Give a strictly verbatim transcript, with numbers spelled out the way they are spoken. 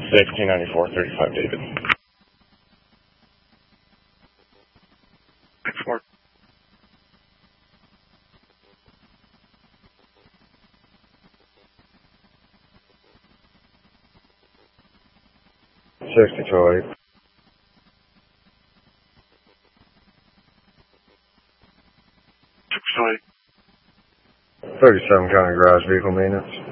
sixteen ninety-four, thirty-five David. Export. sixty-two eight. six two eight. thirty-seven County Garage Vehicle Maintenance.